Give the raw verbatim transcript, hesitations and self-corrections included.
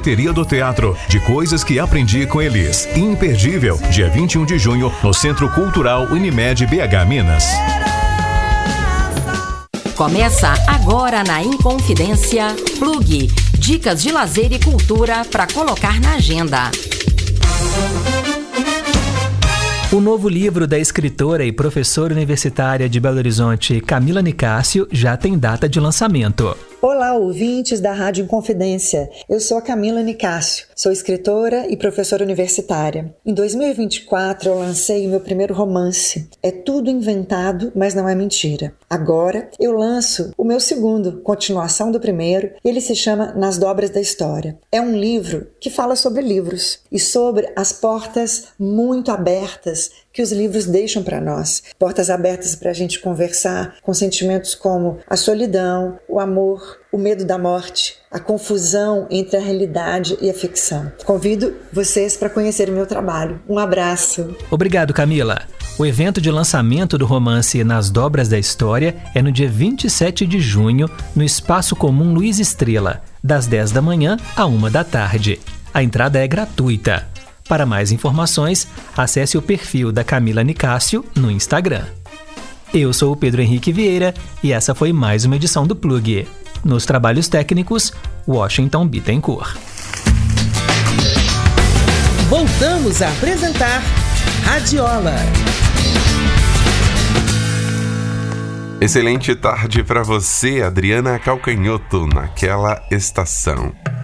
Cafeteria do Teatro, de coisas que aprendi com Elis. Imperdível, dia vinte e um de junho, no Centro Cultural Unimed B H Minas. Começa agora na Inconfidência Plug. Dicas de lazer e cultura para colocar na agenda. O novo livro da escritora e professora universitária de Belo Horizonte, Camila Nicásio, já tem data de lançamento. Olá, ouvintes da Rádio Inconfidência. Eu sou a Camila Nicásio, sou escritora e professora universitária. Em dois mil e vinte e quatro, eu lancei meu primeiro romance. É tudo inventado, mas não é mentira. Agora, eu lanço o meu segundo, continuação do primeiro, e ele se chama Nas Dobras da História. É um livro que fala sobre livros e sobre as portas muito abertas que os livros deixam para nós. Portas abertas para a gente conversar com sentimentos como a solidão, o amor, o medo da morte, a confusão entre a realidade e a ficção. Convido vocês para conhecer o meu trabalho. Um abraço. Obrigado, Camila. O evento de lançamento do romance Nas Dobras da História é no dia vinte e sete de junho, no Espaço Comum Luiz Estrela, das dez da manhã à uma da tarde. A entrada é gratuita. Para mais informações, acesse o perfil da Camila Nicásio no Instagram. Eu sou o Pedro Henrique Vieira e essa foi mais uma edição do Plug. Nos trabalhos técnicos, Washington Bittencourt. Voltamos a apresentar Radiola. Excelente tarde para você, Adriana Calcanhoto, naquela estação.